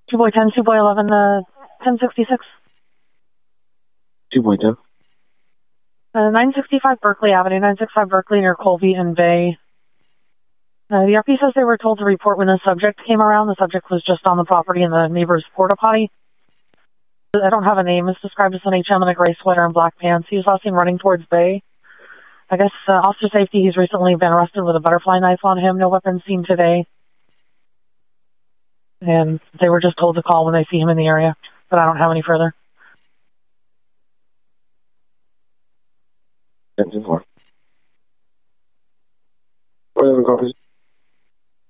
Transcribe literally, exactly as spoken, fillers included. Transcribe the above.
two boy ten, two boy eleven, uh, ten sixty-six. two boy ten. Uh, nine sixty-five Berkeley Avenue, nine sixty-five Berkeley near Colby and Bay. Uh, the R P says they were told to report when the subject came around. The subject was just on the property in the neighbor's porta potty. I don't have a name. It's described as an H M in a gray sweater and black pants. He was last seen running towards Bay. I guess uh, officer safety, he's recently been arrested with a butterfly knife on him. No weapons seen today. And they were just told to call when they see him in the area. But I don't have any further. ten four. Whatever, copies.